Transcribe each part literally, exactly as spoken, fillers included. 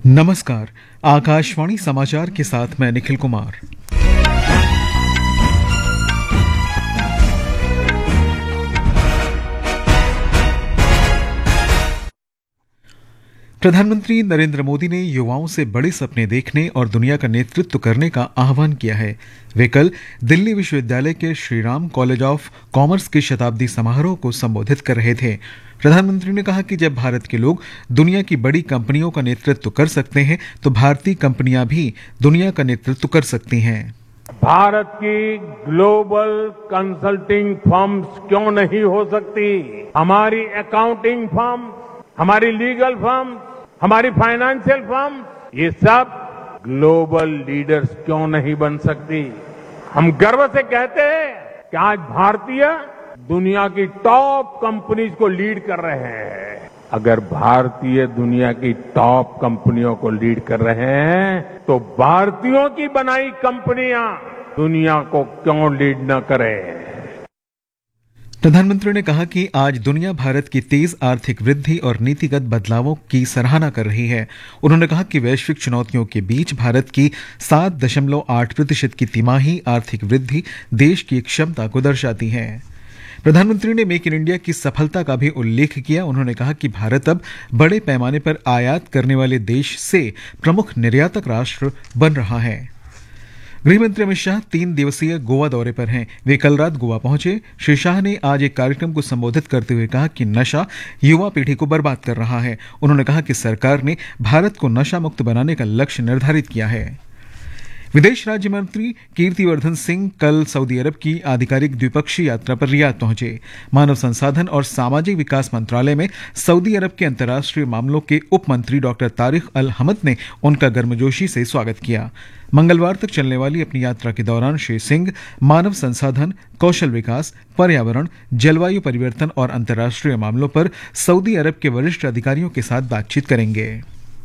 नमस्कार। आकाशवाणी समाचार के साथ मैं निखिल कुमार। प्रधानमंत्री नरेंद्र मोदी ने युवाओं से बड़े सपने देखने और दुनिया का नेतृत्व करने का आह्वान किया है। वे कल दिल्ली विश्वविद्यालय के श्रीराम कॉलेज ऑफ कॉमर्स के शताब्दी समारोह को संबोधित कर रहे थे। प्रधानमंत्री ने कहा कि जब भारत के लोग दुनिया की बड़ी कंपनियों का नेतृत्व कर सकते हैं तो भारतीय कंपनियां भी दुनिया का नेतृत्व कर सकती हैं। भारत की ग्लोबल कंसल्टिंग फर्म्स क्यों नहीं हो सकती? हमारी अकाउंटिंग फर्म, हमारी लीगल फर्म, हमारी फाइनेंशियल फर्म, ये सब ग्लोबल लीडर्स क्यों नहीं बन सकती? हम गर्व से कहते हैं कि आज भारतीय दुनिया की टॉप कंपनीज को लीड कर रहे हैं। अगर भारतीय दुनिया की टॉप कंपनियों को लीड कर रहे हैं तो भारतीयों की बनाई कंपनियां दुनिया को क्यों लीड न करें? प्रधानमंत्री ने कहा कि आज दुनिया भारत की तेज आर्थिक वृद्धि और नीतिगत बदलावों की सराहना कर रही है। उन्होंने कहा कि वैश्विक चुनौतियों के बीच भारत की सात दशमलव आठ प्रतिशत की तिमाही आर्थिक वृद्धि देश की क्षमता को दर्शाती है। प्रधानमंत्री ने मेक इन इंडिया की सफलता का भी उल्लेख किया। उन्होंने कहा कि भारत अब बड़े पैमाने पर आयात करने वाले देश से प्रमुख निर्यातक राष्ट्र बन रहा है। गृहमंत्री अमित शाह तीन दिवसीय गोवा दौरे पर हैं। वे कल रात गोवा पहुंचे। श्री शाह ने आज एक कार्यक्रम को संबोधित करते हुए कहा कि नशा युवा पीढ़ी को बर्बाद कर रहा है। उन्होंने कहा कि सरकार ने भारत को नशा मुक्त बनाने का लक्ष्य निर्धारित किया है। विदेश राज्य मंत्री कीर्तिवर्धन सिंह कल सऊदी अरब की आधिकारिक द्विपक्षीय यात्रा पर रियाद पहुंचे। मानव संसाधन और सामाजिक विकास मंत्रालय में सऊदी अरब के अंतर्राष्ट्रीय मामलों के उप मंत्री डॉक्टर तारिक अल हमद ने उनका गर्मजोशी से स्वागत किया। मंगलवार तक चलने वाली अपनी यात्रा के दौरान श्री सिंह मानव संसाधन, कौशल विकास, पर्यावरण, जलवायु परिवर्तन और अंतर्राष्ट्रीय मामलों पर सऊदी अरब के वरिष्ठ अधिकारियों के साथ बातचीत करेंगे।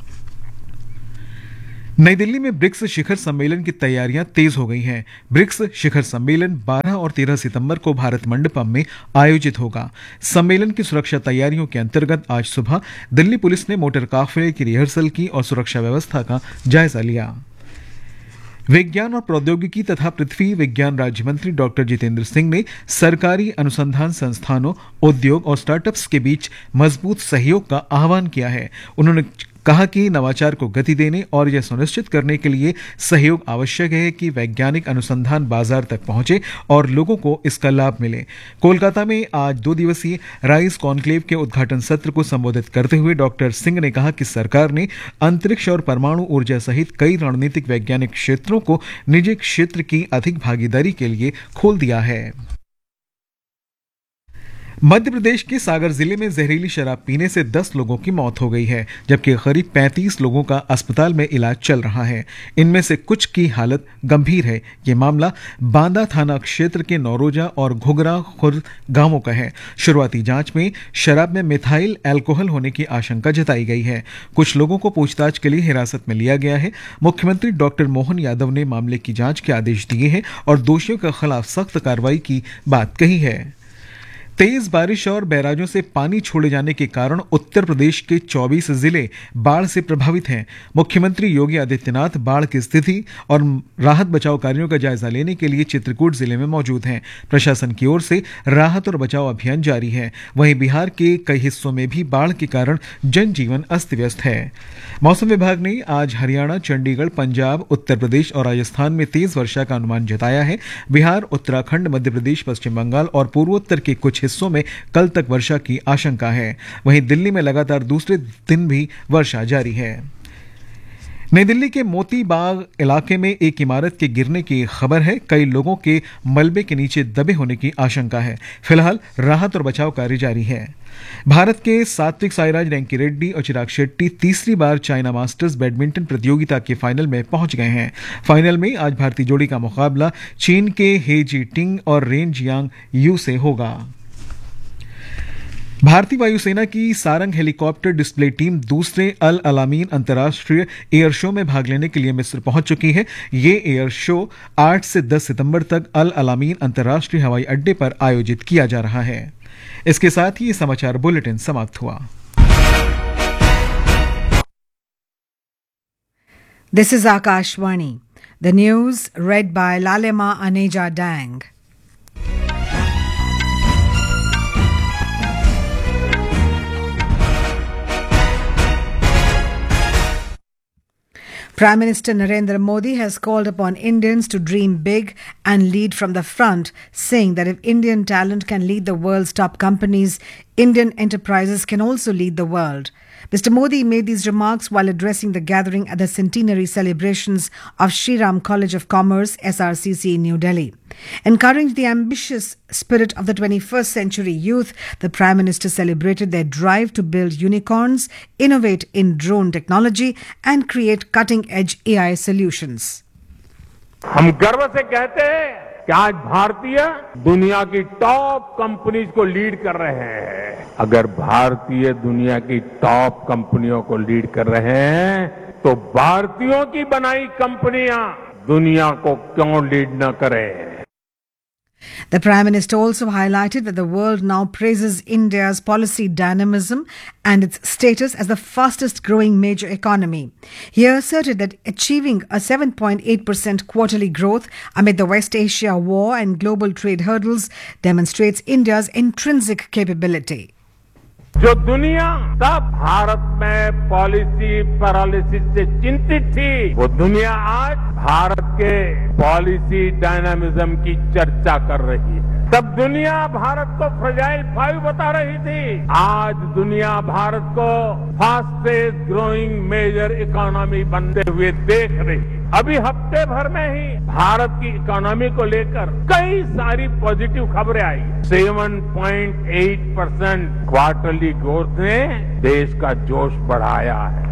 नई दिल्ली में ब्रिक्स शिखर सम्मेलन की तैयारियां तेज हो गई हैं। ब्रिक्स शिखर सम्मेलन बारह और तेरह सितंबर को भारत मंडपम में आयोजित होगा। सम्मेलन की सुरक्षा तैयारियों के अंतर्गत आज सुबह दिल्ली पुलिस ने मोटर काफिले की रिहर्सल की और सुरक्षा व्यवस्था का जायजा लिया। विज्ञान और प्रौद्योगिकी तथा पृथ्वी विज्ञान राज्य मंत्री डॉक्टर जितेंद्र सिंह ने सरकारी अनुसंधान संस्थानों, उद्योग और स्टार्टअप्स के बीच मजबूत सहयोग का आह्वान किया है। उन्होंने कहा कि नवाचार को गति देने और यह सुनिश्चित करने के लिए सहयोग आवश्यक है कि वैज्ञानिक अनुसंधान बाजार तक पहुंचे और लोगों को इसका लाभ मिले। कोलकाता में आज दो दिवसीय राइज कॉन्क्लेव के उद्घाटन सत्र को संबोधित करते हुए डॉक्टर सिंह ने कहा कि सरकार ने अंतरिक्ष और परमाणु ऊर्जा सहित कई रणनीतिक वैज्ञानिक क्षेत्रों को निजी क्षेत्र की अधिक भागीदारी के लिए खोल दिया है। मध्य प्रदेश के सागर जिले में जहरीली शराब पीने से दस लोगों की मौत हो गई है, जबकि करीब पैंतीस लोगों का अस्पताल में इलाज चल रहा है। इनमें से कुछ की हालत गंभीर है। ये मामला बांदा थाना क्षेत्र के नौरोजा और घुघरा खुर्द गांवों का है। शुरुआती जांच में शराब में मिथाइल अल्कोहल होने की आशंका जताई गई है। कुछ लोगों को पूछताछ के लिए हिरासत में लिया गया है। मुख्यमंत्री डॉक्टर मोहन यादव ने मामले की जांच के आदेश दिए हैं और दोषियों के खिलाफ सख्त कार्रवाई की बात कही है। तेज बारिश और बैराजों से पानी छोड़े जाने के कारण उत्तर प्रदेश के चौबीस जिले बाढ़ से प्रभावित हैं। मुख्यमंत्री योगी आदित्यनाथ बाढ़ की स्थिति और राहत बचाव कार्यों का जायजा लेने के लिए चित्रकूट जिले में मौजूद हैं। प्रशासन की ओर से राहत और बचाव अभियान जारी है। वहीं बिहार के कई हिस्सों में भी बाढ़ के कारण जनजीवन अस्त व्यस्त है। मौसम विभाग ने आज हरियाणा, चंडीगढ़, पंजाब, उत्तर प्रदेश और राजस्थान में तेज वर्षा का अनुमान जताया है। बिहार, उत्तराखंड, मध्य प्रदेश, पश्चिम बंगाल और पूर्वोत्तर के कुछ हिस्सों में कल तक वर्षा की आशंका है। वहीं दिल्ली में लगातार दूसरे दिन भी वर्षा जारी है। नई दिल्ली के मोती बाग इलाके में एक इमारत के गिरने की खबर है। कई लोगों के मलबे के नीचे दबे होने की आशंका है। फिलहाल राहत और बचाव कार्य जारी है। भारत के सात्विक साईराज, रैंकी रेड्डी और चिराग शेट्टी तीसरी बार चाइना मास्टर्स बैडमिंटन प्रतियोगिता के फाइनल में पहुंच गए हैं। फाइनल में आज भारतीय जोड़ी का मुकाबला चीन के हे जी टिंग और रेन जियांग यू से होगा। भारतीय वायुसेना की सारंग हेलीकॉप्टर डिस्प्ले टीम दूसरे अल अलामीन अंतर्राष्ट्रीय एयर शो में भाग लेने के लिए मिस्र पहुंच चुकी है। ये एयर शो आठ से दस सितंबर तक अल अलामीन अंतर्राष्ट्रीय हवाई अड्डे पर आयोजित किया जा रहा है। इसके साथ ही ये समाचार बुलेटिन समाप्त हुआ। This is Akashvani. The news read by Lalema Aneja Dang. Prime Minister Narendra Modi has called upon Indians to dream big and lead from the front, saying that if Indian talent can lead the world's top companies, Indian enterprises can also lead the world. Mister Modi made these remarks while addressing the gathering at the centenary celebrations of Shri Ram College of Commerce, S R C C, in New Delhi. Encouraging the ambitious spirit of the twenty-first century youth, the Prime Minister celebrated their drive to build unicorns, innovate in drone technology, and create cutting-edge A I solutions. हम गर्व से कहते हैं कि आज भारतीय दुनिया की टॉप कंपनीज को लीड कर रहे हैं। अगर भारतीय दुनिया की टॉप कंपनियों को लीड कर रहे हैं, तो भारतीयों की बनाई कंपनियां दुनिया को क्यों लीड न करें? The Prime Minister also highlighted that the world now praises India's policy dynamism and its status as the fastest growing major economy. He asserted that achieving a seven point eight percent quarterly growth amid the West Asia war and global trade hurdles demonstrates India's intrinsic capability. जो दुनिया तब भारत में policy paralysis से चिंतित थी, वो दुनिया आज भारत के पॉलिसी डायनामिज्म की चर्चा कर रही है। तब दुनिया भारत को फ्रेजाइल फाइव बता रही थी, आज दुनिया भारत को फास्टेस्ट ग्रोइंग मेजर इकोनॉमी बनते हुए देख रही है। अभी हफ्ते भर में ही भारत की इकोनॉमी को लेकर कई सारी पॉजिटिव खबरें आई। सात पॉइंट आठ परसेंट क्वार्टरली ग्रोथ ने देश का जोश बढ़ाया है।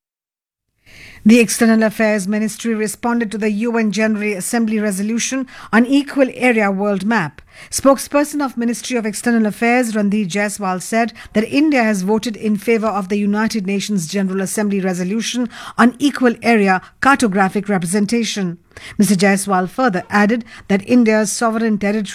The External Affairs Ministry responded to the U N General Assembly resolution on Equal Area World Map. Spokesperson of Ministry of External Affairs Randeep Jaiswal said that India has voted in favor of the United Nations General Assembly resolution on equal area cartographic representation. Mister Jaiswal further added that India's sovereign territory